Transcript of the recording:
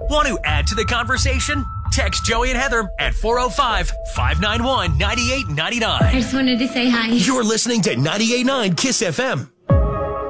Want to add to the conversation? Text Joey and Heather at 405-591-9899. I just wanted to say hi. You're listening to 98.9 KISS FM.